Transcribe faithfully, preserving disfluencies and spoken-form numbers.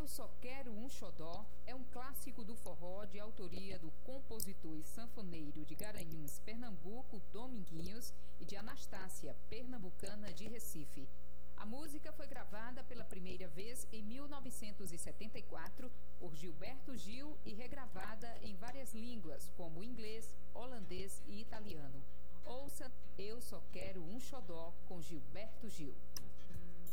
Eu Só Quero um Xodó é um clássico do forró de autoria do compositor e sanfoneiro de Garanhuns, Pernambuco, Dominguinhos, e de Anastácia, pernambucana de Recife. A música foi gravada pela primeira vez em mil novecentos e setenta e quatro por Gilberto Gil e regravada em várias línguas, como inglês, holandês e italiano. Ouça Eu Só Quero um Xodó com Gilberto Gil.